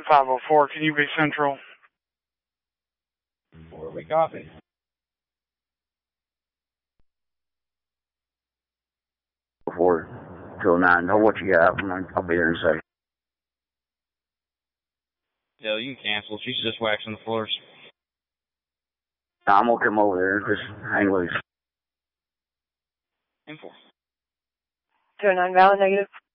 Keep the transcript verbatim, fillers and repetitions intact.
five oh four, can you be central? Where we copy? Four till nine. Know what you got? I'll be there in a second. Yo, you can cancel. She's just waxing the floors. I'm gonna come over there. Just hang loose. Info. zero nine valid negative.